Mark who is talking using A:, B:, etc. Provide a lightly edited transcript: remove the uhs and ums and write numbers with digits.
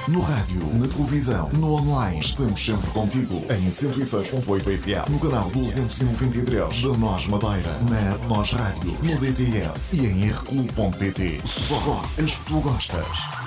A: No rádio, na televisão, no online, estamos sempre contigo. Em 106.8 FM, no canal 293 da NOS Madeira, na NOS Rádio, no DTS e em rclub.pt. Só as que tu gostas.